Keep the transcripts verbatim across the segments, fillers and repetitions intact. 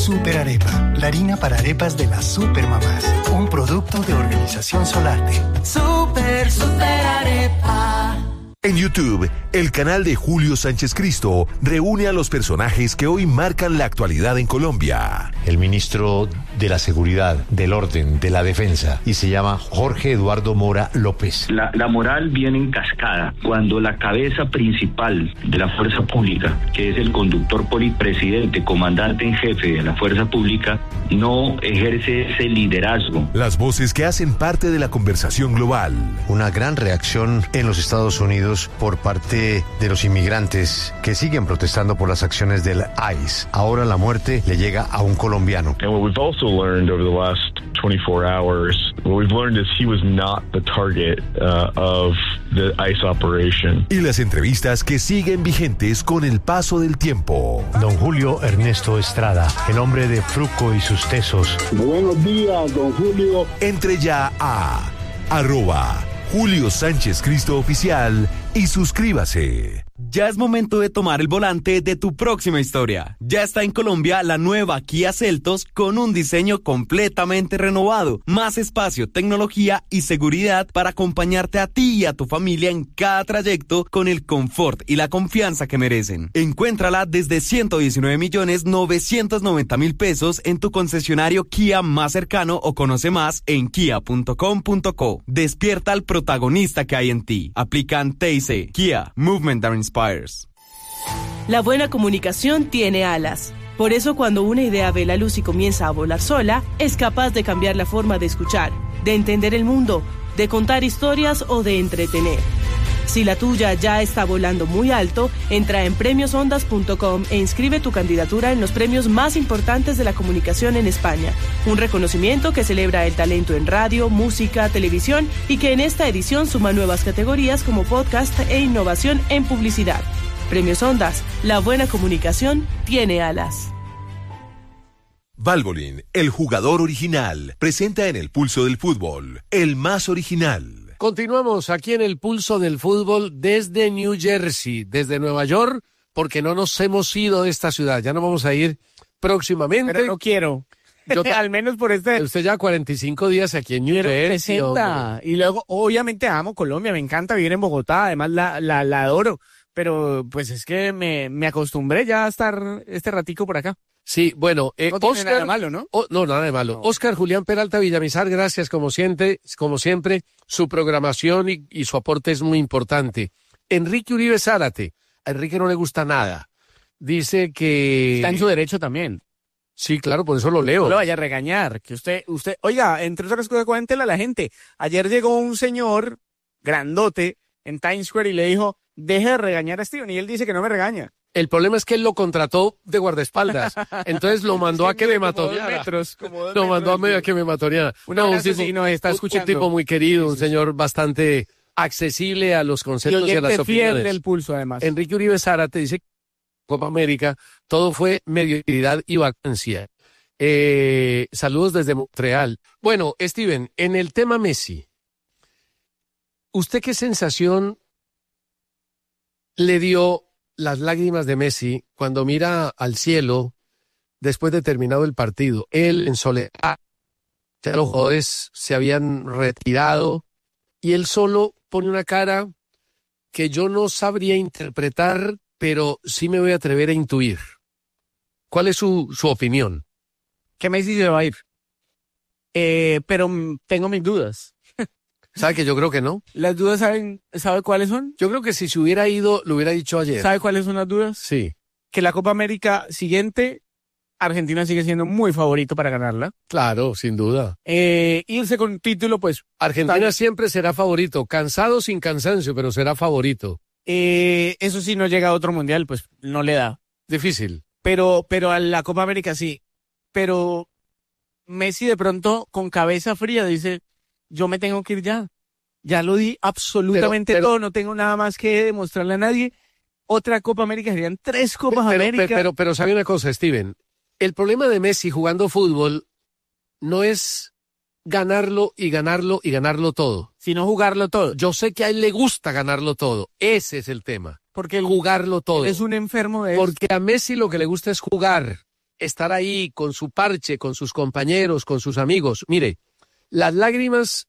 Super Arepa, la harina para arepas de las supermamás. Un producto de Organización Solarte. Super, super arepa. En YouTube, el canal de Julio Sánchez Cristo reúne a los personajes que hoy marcan la actualidad en Colombia. El ministro de la Seguridad, del Orden, de la Defensa, y se llama Jorge Eduardo Mora López. La, la moral viene en cascada cuando la cabeza principal de la fuerza pública, que es el conductor polipresidente, comandante en jefe de la fuerza pública, no ejerce ese liderazgo. Las voces que hacen parte de la conversación global. Una gran reacción en los Estados Unidos por parte de los inmigrantes que siguen protestando por las acciones del I C E. Ahora la muerte le llega a un colombiano. And what we've also learned over the last twenty-four hours, what we've learned is he was not the target uh, of the I C E operation. Y las entrevistas que siguen vigentes con el paso del tiempo. Don Julio Ernesto Estrada, el hombre de Fruco y sus tesos. Buenos días, don Julio. Entre ya a arroba Julio Sánchez Cristo Oficial y suscríbase. Ya es momento de tomar el volante de tu próxima historia. Ya está en Colombia la nueva Kia Seltos con un diseño completamente renovado, más espacio, tecnología y seguridad para acompañarte a ti y a tu familia en cada trayecto con el confort y la confianza que merecen. Encuéntrala desde ciento diecinueve millones novecientos noventa mil pesos en tu concesionario Kia más cercano o conoce más en kia punto com punto co. Despierta al protagonista que hay en ti. Aplican T I C. Kia, Movement that Inspires. La buena comunicación tiene alas. Por eso cuando una idea ve la luz y comienza a volar sola, es capaz de cambiar la forma de escuchar, de entender el mundo, de contar historias o de entretener. Si la tuya ya está volando muy alto, entra en premios ondas punto com e inscribe tu candidatura en los premios más importantes de la comunicación en España. Un reconocimiento que celebra el talento en radio, música, televisión y que en esta edición suma nuevas categorías como podcast e innovación en publicidad. Premios Ondas, la buena comunicación tiene alas. Valvoline, el jugador original, presenta en el pulso del fútbol, el más original. Continuamos aquí en el pulso del fútbol desde New Jersey, desde Nueva York, porque no nos hemos ido de esta ciudad. Ya nos vamos a ir próximamente. Pero no quiero. Yo al menos por este. Usted ya cuarenta y cinco días aquí en New Jersey. Y luego, obviamente, amo Colombia, me encanta vivir en Bogotá, además la, la, la adoro. Pero, pues es que me, me acostumbré ya a estar este ratico por acá. Sí, bueno, eh, no tiene Oscar, nada de malo, ¿no? Oh, no, nada de malo. No. Oscar Julián Peralta Villamizar, gracias como siempre, como siempre, su programación y, y su aporte es muy importante. Enrique Uribe Zárate, a Enrique no le gusta nada. Dice que... Está en su derecho también. Sí, claro, por eso lo leo. No lo vaya a regañar, que usted, usted, oiga, entre otras cosas, cuéntele a la gente. Ayer llegó un señor grandote en Times Square y le dijo, deje de regañar a Steven, y él dice que no me regaña. El problema es que él lo contrató de guardaespaldas, entonces lo mandó a que me matoneara. Metros, como lo mandó a medio a que me matoneara. No, un, tipo, sí nos está escuchando. Un tipo muy querido, sí, un sí, señor sí. bastante accesible a los conceptos y, y a las opiniones. Fiel del pulso, además. Enrique Uribe Zárate dice que Copa América todo fue mediocridad y vacancia. Eh, saludos desde Montreal. Bueno, Steven, en el tema Messi, ¿usted qué sensación le dio las lágrimas de Messi cuando mira al cielo después de terminado el partido? Él en soledad, ya los jugadores se habían retirado y él solo pone una cara que yo no sabría interpretar, pero sí me voy a atrever a intuir. ¿Cuál es su, su opinión? Que Messi se va a ir. Eh, pero tengo mis dudas. ¿Sabe que yo creo que no? ¿Las dudas saben, sabe cuáles son? Yo creo que si se hubiera ido, lo hubiera dicho ayer. ¿Sabe cuáles son las dudas? Sí. Que la Copa América siguiente, Argentina sigue siendo muy favorito para ganarla. Claro, sin duda. Eh, irse con un título, pues... Argentina tal... siempre será favorito, cansado sin cansancio, pero será favorito. Eh, eso sí, no llega a otro mundial, pues no le da. Difícil. Pero, pero a la Copa América sí. Pero Messi de pronto, con cabeza fría, dice... Yo me tengo que ir ya. Ya lo di absolutamente pero, pero, todo. No tengo nada más que demostrarle a nadie. Otra Copa América serían tres Copas pero, América. Pero, pero, pero sabe una cosa, Steven. El problema de Messi jugando fútbol no es ganarlo y ganarlo y ganarlo todo. Sino jugarlo todo. Yo sé que a él le gusta ganarlo todo. Ese es el tema. Porque el jugarlo todo. Es un enfermo de Porque a Messi lo que le gusta es jugar. estar ahí con su parche, con sus compañeros, con sus amigos. Mire, las lágrimas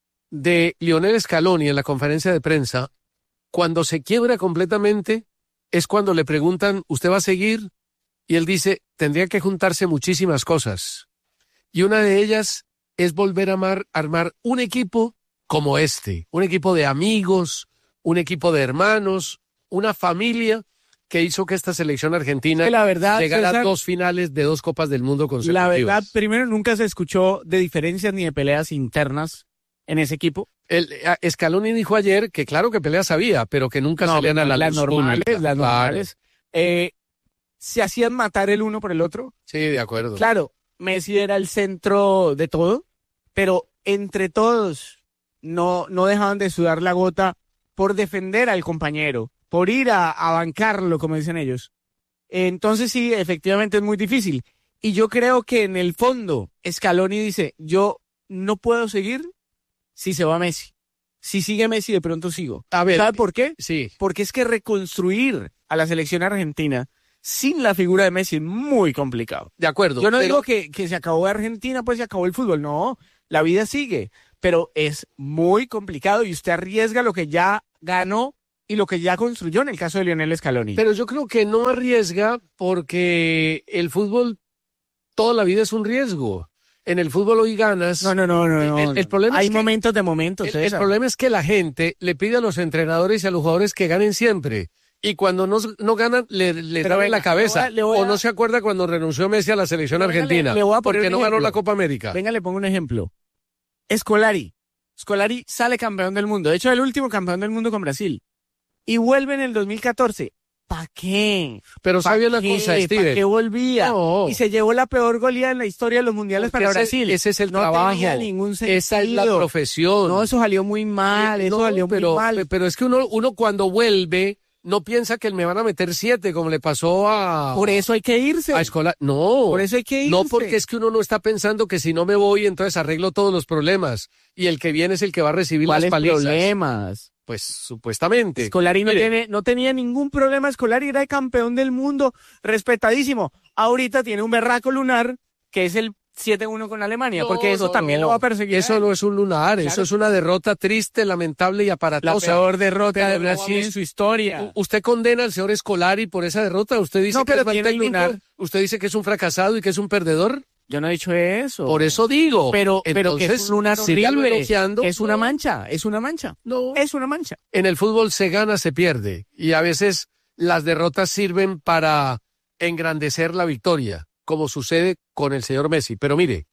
de Lionel Scaloni en la conferencia de prensa, cuando se quiebra completamente, es cuando le preguntan, ¿usted va a seguir? Y él dice, tendría que juntarse muchísimas cosas. Y una de ellas es volver a amar, armar un equipo como este, un equipo de amigos, un equipo de hermanos, una familia que hizo que esta selección argentina la verdad, llegara César, a dos finales de dos Copas del Mundo consecutivas. La verdad, primero, nunca se escuchó de diferencias ni de peleas internas en ese equipo. El, Scaloni dijo ayer que claro que peleas había, pero que nunca no, salían a la las luz normales, pública. Las normales. Claro. Eh, se hacían matar el uno por el otro. Sí, de acuerdo. Claro, Messi era el centro de todo, pero entre todos no, no dejaban de sudar la gota por defender al compañero, por ir a, a bancarlo, como dicen ellos. Entonces sí, efectivamente es muy difícil. Y yo creo que en el fondo, Scaloni dice, yo no puedo seguir si se va Messi. Si sigue Messi, de pronto sigo. A ver, ¿sabe por qué? Sí. Porque es que reconstruir a la selección argentina sin la figura de Messi es muy complicado. De acuerdo. Yo no pero... digo que, que se acabó Argentina, pues se acabó el fútbol. No, la vida sigue. Pero es muy complicado y usted arriesga lo que ya ganó y lo que ya construyó en el caso de Lionel Scaloni. Pero yo creo que no arriesga porque el fútbol toda la vida es un riesgo. En el fútbol hoy ganas. No, no, no, no. no el, el problema Hay es que, momentos de momentos. El, el problema es que la gente le pide a los entrenadores y a los jugadores que ganen siempre. Y cuando no, no ganan, le, le dan en la cabeza. Le voy a, le voy a... O no se acuerda cuando renunció Messi a la selección Venga, argentina. Le, le voy a porque no ganó la Copa América. Venga, le pongo un ejemplo. Scolari. Scolari sale campeón del mundo. De hecho, el último campeón del mundo con Brasil. Y vuelve en el dos mil catorce. ¿Para qué? Pero sabía una cosa, Steven. ¿Para qué volvía? No. Y se llevó la peor goleada en la historia de los mundiales Porque para ese, Brasil. Ese es el no trabajo. Tenía ningún sentido. Esa es la profesión. No, eso salió muy mal. Eso no, salió pero, muy mal. Pero es que uno, uno cuando vuelve no piensa que me van a meter siete como le pasó a... Por eso hay que irse. A Escolar. No. Por eso hay que irse. No, porque es que uno no está pensando que si no me voy entonces arreglo todos los problemas y el que viene es el que va a recibir las palizas. Problemas? Pues supuestamente. Scolari no, tiene, no tenía ningún problema. Scolari era el campeón del mundo, respetadísimo. Ahorita tiene un berraco lunar, que es el siete uno con Alemania, no, porque eso no, también no. lo va a perseguir. Eso no es un lunar, claro. Eso es una derrota triste, lamentable y aparatosa. La peor derrota pero de Brasil en su historia. Usted condena al señor Scolari por esa derrota. Usted dice no, que pero es mal técnico. Lunar. Usted dice que es un fracasado y que es un perdedor. Yo no he dicho eso. Por eso digo. Pero, pero entonces, que es un lunar horrible. Elogiando, es una mancha, es una mancha. No. Es una mancha. En el fútbol se gana, se pierde. Y a veces las derrotas sirven para engrandecer la victoria, como sucede con el señor Messi. Pero mire,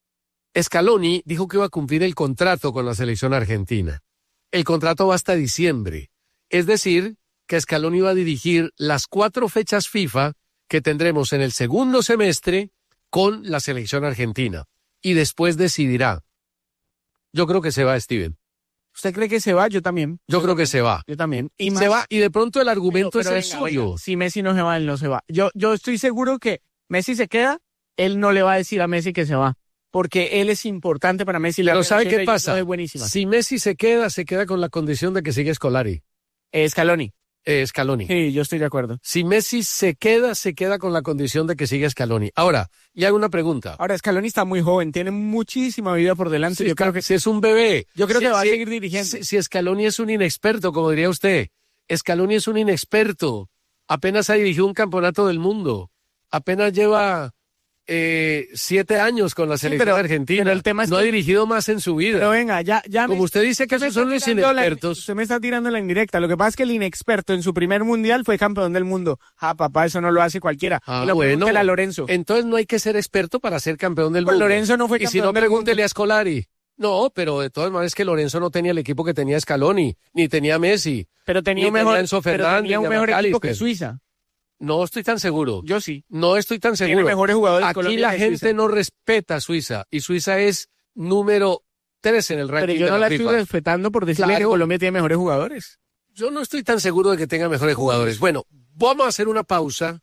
Scaloni dijo que iba a cumplir el contrato con la selección argentina. El contrato va hasta diciembre. Es decir, que Scaloni va a dirigir las cuatro fechas FIFA que tendremos en el segundo semestre con la selección argentina. Y después decidirá. Yo creo que se va, Steven. ¿Usted cree que se va? Yo también. Yo, Yo creo que se va. Yo también. Y se va, y de pronto el argumento pero, pero es venga, el suyo. Venga. Si Messi no se va, él no se va. Yo, yo estoy seguro que Messi se queda, él no le va a decir a Messi que se va. Porque él es importante para Messi. Pero ¿sabe qué pasa? Es buenísima. Si Messi se queda, se queda con la condición de que sigue Scolari. Eh, Scaloni. Eh, Scaloni. Sí, yo estoy de acuerdo. Si Messi se queda, se queda con la condición de que sigue Scaloni. Ahora, le hago una pregunta. Ahora, Scaloni está muy joven, tiene muchísima vida por delante. Sí, yo creo que si es un bebé. Yo creo si, que va si, a seguir dirigiendo. Si, si Scaloni es un inexperto, como diría usted. Scaloni es un inexperto. Apenas ha dirigido un campeonato del mundo. Apenas lleva eh, siete años con la selección sí, pero, argentina. Pero el tema es no que... ha dirigido más en su vida. Pero venga, ya, ya como me... usted dice que esos son los inexpertos. La... Usted me está tirando la indirecta. Lo que pasa es que el inexperto en su primer mundial fue campeón del mundo. Ah, papá, eso no lo hace cualquiera. Ah, lo bueno. A Lorenzo. Entonces no hay que ser experto para ser campeón del pues mundo. Lorenzo no fue y campeón si no, del pregúntele mundo. a Scolari. No, pero de todas maneras que Lorenzo no tenía el equipo que tenía Scaloni, ni tenía Messi. Pero tenía ni un mejor, Enzo pero Fernández, tenía un mejor equipo que Suiza. No estoy tan seguro. Yo sí. No estoy tan seguro. Tiene mejores jugadores. Aquí Colombia la que gente Suiza. no respeta a Suiza y Suiza es número tres en el ranking. Pero yo no de la, la estoy FIFA. respetando por decirle Claro. que Colombia tiene mejores jugadores. Yo no estoy tan seguro de que tenga mejores jugadores. Bueno, vamos a hacer una pausa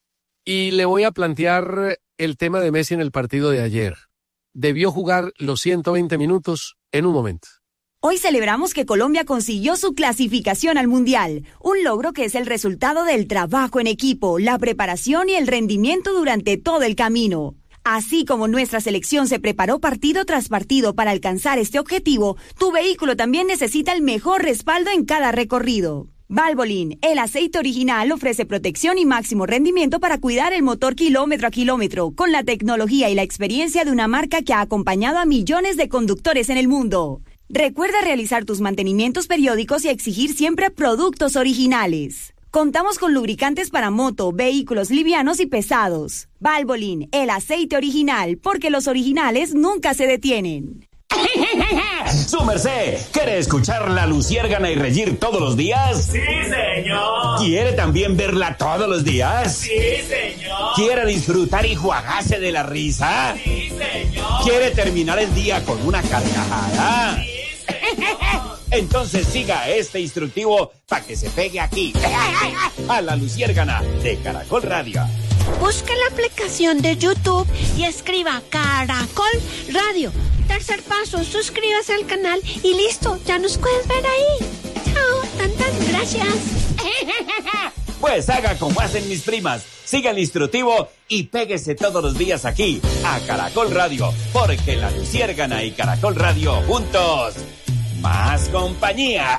y le voy a plantear el tema de Messi en el partido de ayer. Debió jugar los ciento veinte minutos en un momento. Hoy celebramos que Colombia consiguió su clasificación al Mundial, un logro que es el resultado del trabajo en equipo, la preparación y el rendimiento durante todo el camino. Así como nuestra selección se preparó partido tras partido para alcanzar este objetivo, tu vehículo también necesita el mejor respaldo en cada recorrido. Valvoline, el aceite original, ofrece protección y máximo rendimiento para cuidar el motor kilómetro a kilómetro, con la tecnología y la experiencia de una marca que ha acompañado a millones de conductores en el mundo. Recuerda realizar tus mantenimientos periódicos y exigir siempre productos originales. Contamos con lubricantes para moto, vehículos livianos y pesados. Valvoline, el aceite original, porque los originales nunca se detienen. ¡Su merced! ¿Quiere escuchar la Luciérgana y reír todos los días? ¡Sí, señor! ¿Quiere también verla todos los días? ¡Sí, señor! ¿Quiere disfrutar y juagarse de la risa? ¡Sí, señor! ¿Quiere terminar el día con una carcajada? ¡Sí, señor! Entonces siga este instructivo para que se pegue aquí, a la Luciérgana de Caracol Radio. Busque la aplicación de YouTube y escriba Caracol Radio. Tercer paso, suscríbase al canal y listo, ya nos puedes ver ahí. Chao, tantas gracias. Pues haga como hacen mis primas, siga el instructivo y péguese todos los días aquí, a Caracol Radio, porque la Luciérgana y Caracol Radio juntos, más compañía.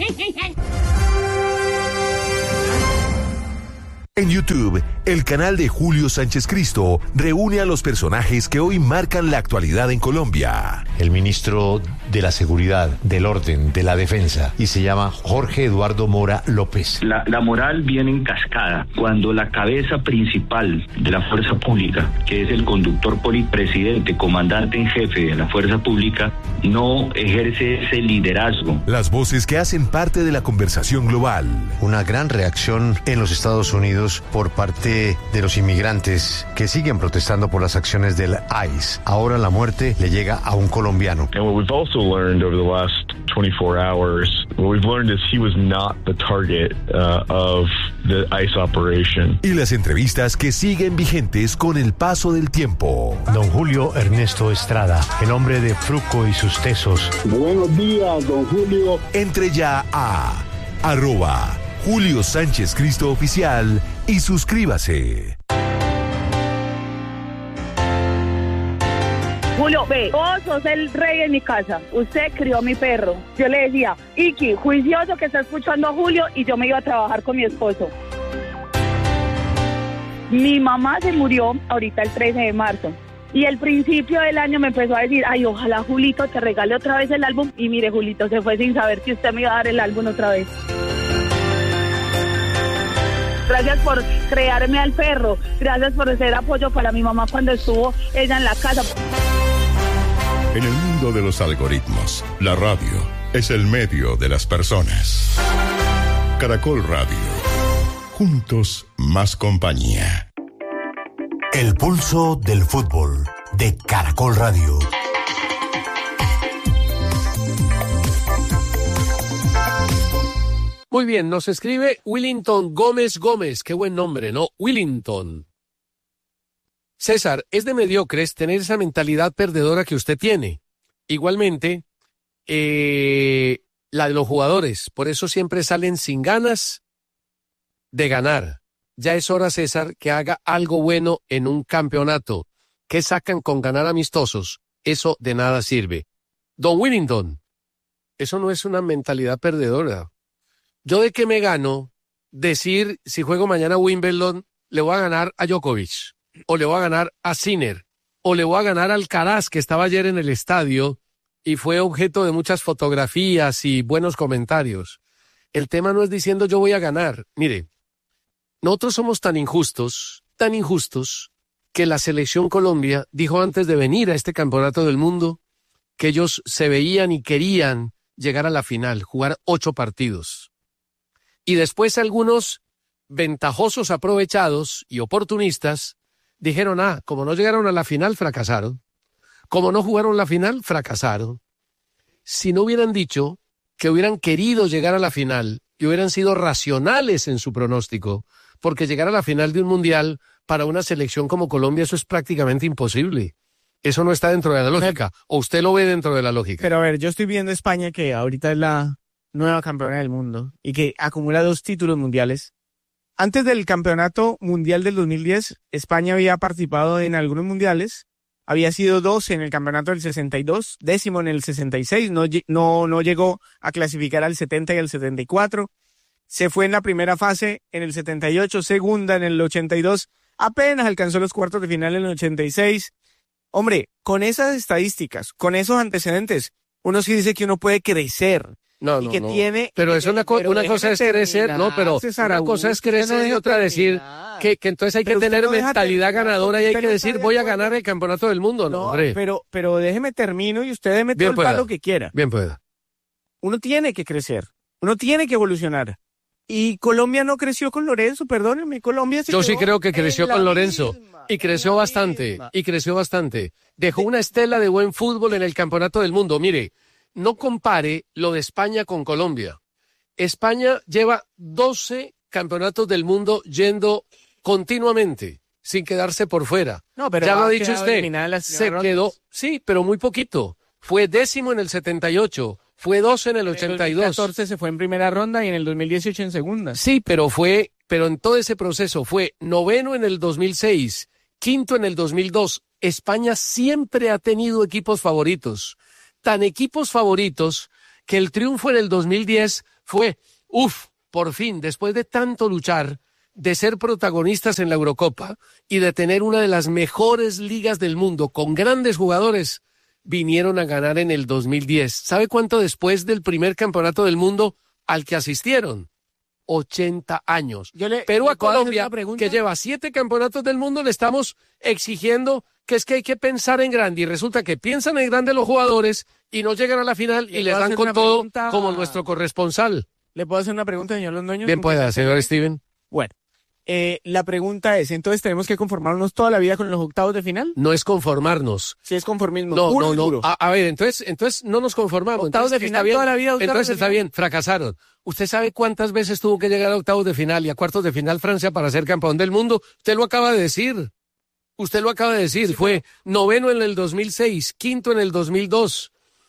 En YouTube, el canal de Julio Sánchez Cristo reúne a los personajes que hoy marcan la actualidad en Colombia. El ministro de la Seguridad, del Orden, de la Defensa, y se llama Jorge Eduardo Mora López. La, la moral viene en cascada cuando la cabeza principal de la fuerza pública, que es el conductor polipresidente, comandante en jefe de la fuerza pública, no ejerce ese liderazgo. Las voces que hacen parte de la conversación global. Una gran reacción en los Estados Unidos por parte de los inmigrantes que siguen protestando por las acciones del I C E. Ahora la muerte le llega a un colombiano. And what we've also learned over the last twenty-four hours, what we've learned is he was not the target uh, of the I C E operation. Y las entrevistas que siguen vigentes con el paso del tiempo. Don Julio Ernesto Estrada, el hombre de Fruco y sus tesos. Buenos días, don Julio. Entre ya a arroba Julio Sánchez Cristo Oficial y suscríbase. Julio, ve, vos sos el rey en mi casa. Usted crió a mi perro. Yo le decía, Iki, juicioso que está escuchando a Julio, y yo me iba a trabajar con mi esposo. Mi mamá se murió ahorita el trece de marzo. Y al principio del año me empezó a decir, ay, ojalá Julito te regale otra vez el álbum. Y mire, Julito se fue sin saber que usted me iba a dar el álbum otra vez. Gracias por crearme al perro. Gracias por ser apoyo para mi mamá cuando estuvo ella en la casa. En el mundo de los algoritmos, la radio es el medio de las personas. Caracol Radio. Juntos, más compañía. El pulso del fútbol de Caracol Radio. Muy bien, nos escribe Willington Gómez Gómez. Qué buen nombre, ¿no? Willington. César, es de mediocres tener esa mentalidad perdedora que usted tiene. Igualmente, eh, la de los jugadores. Por eso siempre salen sin ganas de ganar. Ya es hora, César, que haga algo bueno en un campeonato. ¿Qué sacan con ganar amistosos? Eso de nada sirve. Don Willington, eso no es una mentalidad perdedora. ¿Yo de qué me gano decir si juego mañana Wimbledon le voy a ganar a Djokovic, o le voy a ganar a Sinner, o le voy a ganar a Alcaraz, que estaba ayer en el estadio y fue objeto de muchas fotografías y buenos comentarios? El tema no es diciendo yo voy a ganar. Mire, nosotros somos tan injustos, tan injustos, que la selección Colombia dijo antes de venir a este campeonato del mundo que ellos se veían y querían llegar a la final, jugar ocho partidos. Y después algunos ventajosos aprovechados y oportunistas dijeron, ah, como no llegaron a la final, fracasaron. Como no jugaron la final, fracasaron. Si no hubieran dicho que hubieran querido llegar a la final y hubieran sido racionales en su pronóstico, porque llegar a la final de un mundial para una selección como Colombia, eso es prácticamente imposible. Eso no está dentro de la lógica. ¿O usted lo ve dentro de la lógica? Pero a ver, yo estoy viendo España, que ahorita es la nueva campeona del mundo y que acumula dos títulos mundiales. Antes del campeonato mundial del dos mil diez, España había participado en algunos mundiales. Había sido doce en el campeonato del sesenta y dos, décimo en el sesenta y seis, no, no, no llegó a clasificar al setenta y al setenta y cuatro. Se fue en la primera fase en el setenta y ocho, segunda en el ochenta y dos, apenas alcanzó los cuartos de final en el ochenta y seis. Hombre, con esas estadísticas, con esos antecedentes, uno sí dice que uno puede crecer. No, y no, que no. tiene, pero es una, co pero una cosa es crecer, no, pero César una Augusto, cosa es crecer no y otra decir que, que entonces hay Pero que usted tener no deja mentalidad terminar, ganadora y hay usted que no decir está de voy a acuerdo. ganar el campeonato del mundo, no, No, hombre. pero, pero déjeme termino y usted déjeme todo Bien el pueda. palo que quiera. Bien pueda. Uno tiene que crecer, uno tiene que evolucionar. Y Colombia no creció con Lorenzo, perdónenme, Colombia se Yo sí quedó creo que creció en la con Lorenzo misma, y creció bastante, misma. y creció bastante. Dejó una estela de buen fútbol en el campeonato del mundo. Mire, no compare lo de España con Colombia. España lleva doce campeonatos del mundo yendo continuamente, sin quedarse por fuera. No, pero ya lo ha ha dicho quedado usted, eliminada en las se primeras quedó, rondas. sí, pero muy poquito. Fue décimo en el setenta y ocho, fue doce en el ochenta y dos. En el dos mil catorce se fue en primera ronda y en el dos mil dieciocho en segunda. Sí, pero fue, pero en todo ese proceso fue noveno en el dos mil seis, quinto en el dos mil dos. España siempre ha tenido equipos favoritos, tan equipos favoritos que el triunfo en el dos mil diez fue, uff, por fin, después de tanto luchar, de ser protagonistas en la Eurocopa y de tener una de las mejores ligas del mundo con grandes jugadores, vinieron a ganar en el dos mil diez. ¿Sabe cuánto después del primer campeonato del mundo al que asistieron? ochenta años. Yo le- Pero ¿le a puedo hacer Colombia, una pregunta? que lleva siete campeonatos del mundo, le estamos exigiendo que es que hay que pensar en grande. Y resulta que piensan en grande los jugadores y no llegan a la final y ¿Le les puedo dan hacer con una todo pregunta? como nuestro corresponsal. ¿Le puedo hacer una pregunta, señor Londoño? Bien pueda, señor Steven. Bueno, eh, la pregunta es, ¿entonces tenemos que conformarnos toda la vida con los octavos de final? No es conformarnos. Si es conformismo. No, puro no, y no. duro. A, a ver, entonces, entonces no nos conformamos. Octavos Entonces, de está final bien. toda la vida, octavos Entonces de está final. bien, fracasaron. ¿Usted sabe cuántas veces tuvo que llegar a octavos de final y a cuartos de final Francia para ser campeón del mundo? Usted lo acaba de decir. Usted lo acaba de decir. Fue noveno en el dos mil seis, quinto en el dos mil dos,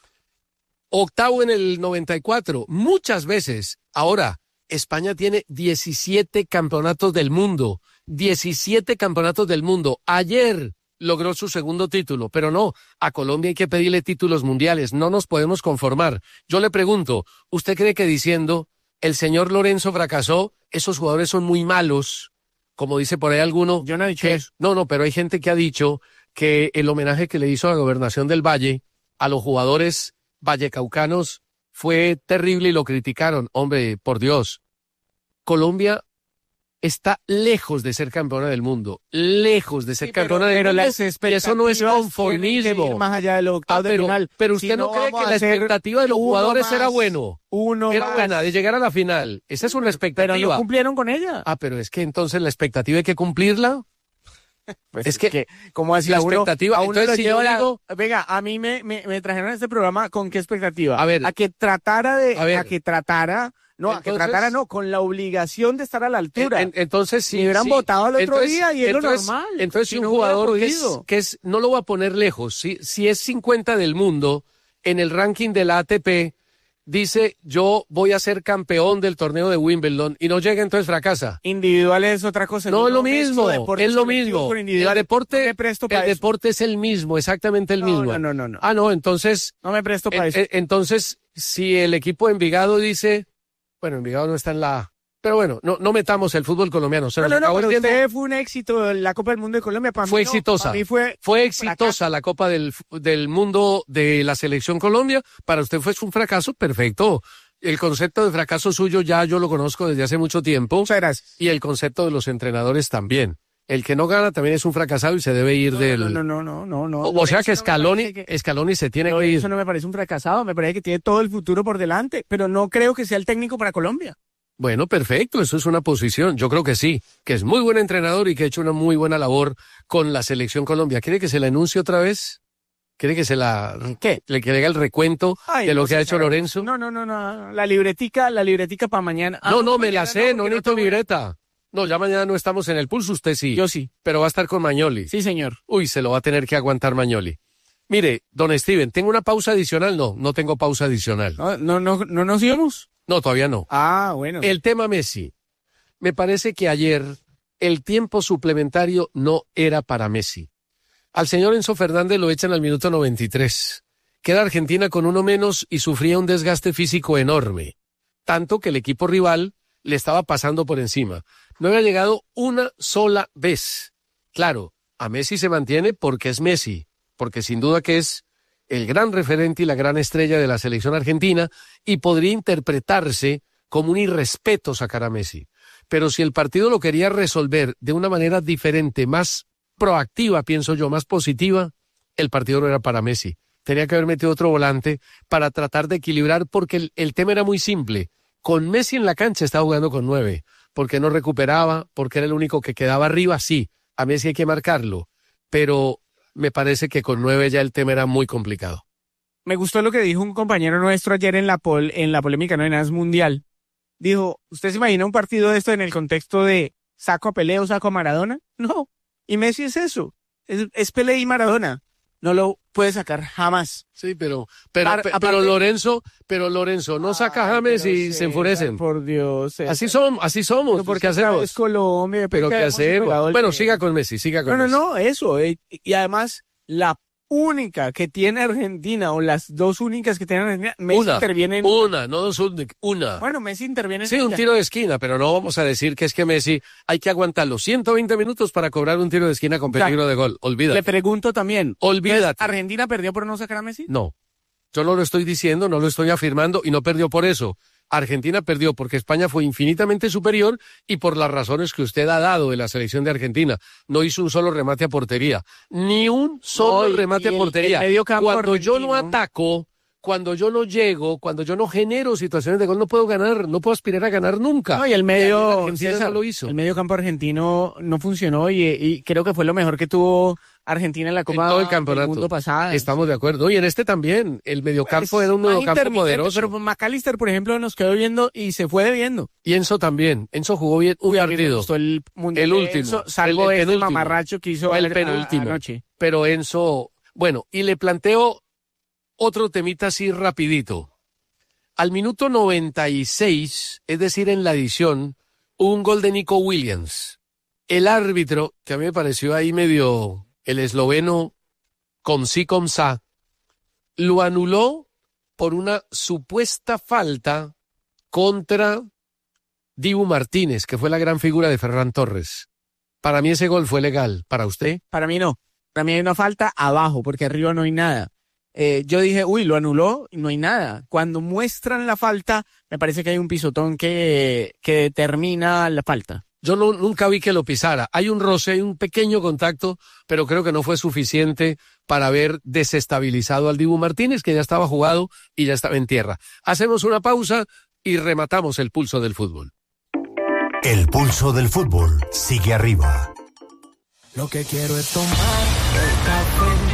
octavo en el noventa y cuatro. Muchas veces. Ahora, España tiene diecisiete campeonatos del mundo. diecisiete campeonatos del mundo. Ayer logró su segundo título, pero no, a Colombia hay que pedirle títulos mundiales, no nos podemos conformar. Yo le pregunto, ¿usted cree que diciendo el señor Lorenzo fracasó, esos jugadores son muy malos, como dice por ahí alguno? Yo no he dicho que, eso. No, no, pero hay gente que ha dicho que el homenaje que le hizo a la Gobernación del Valle a los jugadores vallecaucanos fue terrible y lo criticaron. Hombre, por Dios, Colombia está lejos de ser campeona del mundo, lejos de ser Sí, pero- campeona del pero mundo, las y eso no es expectativas tienen que conformismo. ir más allá de los octavos Ah, de pero, final. pero Si usted no, cree vamos que a la hacer expectativa de los uno jugadores más, era bueno, Uno era más. buena, de llegar a la final. Esa es una Pero expectativa. no cumplieron con ella. Ah, pero es que entonces la expectativa hay que cumplirla. Pues es que, ¿cómo así la a uno- expectativa, a uno entonces lo si lleva yo la- digo- Venga, a mí me, me, me trajeron a este programa con qué expectativa. A ver. A que tratara de, A ver. a que tratara, no, a que Entonces- tratara no, con la obligación de estar a la altura. En- en- entonces sí. Si hubieran sí. votado al otro Entonces- día y es lo entonces- normal. Entonces, Si si un no hubiera jugador que es, podido. que es, no lo voy a poner lejos, si, si es cincuenta del mundo, en el ranking de la A T P, dice yo voy a ser campeón del torneo de Wimbledon y no llega, entonces fracasa. Individual es otra cosa. No, yo es lo mezclo mismo, deportes es lo colectivos mismo. con El individual. deporte, No me presto el para eso. deporte es el mismo, exactamente el No, mismo. no, no, no, no. Ah, no, entonces, No me presto para eh, eso. eh, entonces, si el equipo de Envigado dice, bueno, Envigado no está en la A, pero bueno, no, no metamos el fútbol colombiano. Se No, nos no, no, acabó el pero tiempo. usted fue un éxito en la Copa del Mundo de Colombia. Para Fue mí no, exitosa. para mí fue, Fue exitosa la Copa del, del Mundo de la Selección Colombia. Para usted fue un fracaso, perfecto. El concepto de fracaso suyo ya yo lo conozco desde hace mucho tiempo. Muchas gracias. Y el concepto de los entrenadores también. El que no gana también es un fracasado y se debe ir del... No, no, no, no, no. O, o sea que Lorenzo no me Scaloni, parece que- Scaloni se tiene No, que ir. eso no me parece un fracasado, me parece que tiene todo el futuro por delante, pero no creo que sea el técnico para Colombia. Bueno, perfecto, eso es una posición. Yo creo que sí, que es muy buen entrenador y que ha hecho una muy buena labor con la Selección Colombia. ¿Quiere que se la enuncie otra vez? ¿Quiere que se la... ¿Qué? ¿Le que le haga el recuento Ay, de lo no que ha sé, hecho cara. Lorenzo? No, no, no, no, la libretica, la libretica para mañana. Ah, No, no, me mañana la sé, no porque necesito tengo- libreta. No, ya mañana no estamos en el pulso, usted sí. Yo sí. Pero va a estar con Mañoli. Sí, señor. Uy, se lo va a tener que aguantar Mañoli. Mire, don Steven, ¿tengo una pausa adicional? No, no tengo pausa adicional. No, no, no, ¿no nos íbamos? No, todavía no. Ah, bueno. El tema Messi. Me parece que ayer el tiempo suplementario no era para Messi. Al señor Enzo Fernández lo echan al minuto noventa y tres. Queda Argentina con uno menos y sufría un desgaste físico enorme. Tanto que el equipo rival le estaba pasando por encima. No había llegado una sola vez. Claro, a Messi se mantiene porque es Messi, porque sin duda que es el gran referente y la gran estrella de la selección argentina y podría interpretarse como un irrespeto sacar a Messi. Pero si el partido lo quería resolver de una manera diferente, más proactiva, pienso yo, más positiva, el partido no era para Messi. Tenía que haber metido otro volante para tratar de equilibrar, porque el, el tema era muy simple. Con Messi en la cancha estaba jugando con nueve, porque no recuperaba, porque era el único que quedaba arriba, sí, a Messi hay que marcarlo, pero me parece que con nueve ya el tema era muy complicado. Me gustó lo que dijo un compañero nuestro ayer en la pol, en la polémica no en As Mundial. Dijo, ¿usted se imagina un partido de esto en el contexto de saco a Pelé o saco a Maradona? No. Y Messi es eso. Es, es Pelé y Maradona. No lo puede sacar jamás. Sí, pero pero, Par, pe- aparte, pero Lorenzo, pero Lorenzo no saca a James y César, se enfurecen. Por Dios. César. Así somos, así somos. Porque ¿Qué hacemos? Es Colombia. Pero ¿qué hacemos? Bueno, sí. siga con Messi, siga con No, no, Messi. no, eso. Eh, y además, la única que tiene Argentina, o las dos únicas que tiene Argentina, Messi Una, interviene en... una, no dos, una. Bueno, Messi interviene en... Sí, un ella. tiro de esquina, pero no vamos a decir que es que Messi hay que aguantar los ciento veinte minutos para cobrar un tiro de esquina con peligro Ya. de gol. Olvídate. Le pregunto también. Olvídate. ¿Argentina perdió por no sacar a Messi? No, yo no lo estoy diciendo, no lo estoy afirmando y no perdió por eso. Argentina perdió porque España fue infinitamente superior y por las razones que usted ha dado de la selección de Argentina. No hizo un solo remate a portería. Ni un solo No, y- remate y el- a portería. el medio campo Cuando yo no argentino. ataco, cuando yo no llego, cuando yo no genero situaciones de gol, no puedo ganar, no puedo aspirar a ganar nunca. No, y el ayer medio, Argentina César, no lo hizo. el medio campo argentino no funcionó y, y creo que fue lo mejor que tuvo Argentina en la Copa En todo el del campeonato. Mundo pasada. Estamos de acuerdo. Y en este también, el mediocampo era un Más mediocampo intermitente, poderoso. Pero McAllister, por ejemplo, nos quedó viendo y se fue viendo. Y Enzo también. Enzo jugó bien un Uy, a mí me partido. gustó el mundial El de último. Enzo, salvo el, el ese penúltimo. mamarracho que hizo Fue el a- penúltimo. anoche. Pero Enzo, bueno, y le planteo otro temita así rapidito. Al minuto noventa y seis, es decir, en la adición, hubo un gol de Nico Williams. El árbitro, que a mí me pareció ahí medio el esloveno con sí con sa, lo anuló por una supuesta falta contra Dibu Martínez, que fue la gran figura de Ferran Torres. Para mí ese gol fue legal. ¿Para usted? Para mí no. Para mí hay una falta abajo, porque arriba no hay nada. Eh, yo dije, uy, lo anuló y no hay nada. Cuando muestran la falta, me parece que hay un pisotón que, que determina la falta. Yo no, nunca vi que lo pisara. Hay un roce, hay un pequeño contacto, pero creo que no fue suficiente para haber desestabilizado al Dibu Martínez, que ya estaba jugado y ya estaba en tierra. Hacemos una pausa y rematamos el pulso del fútbol. El pulso del fútbol sigue arriba. Lo que quiero es tomar el café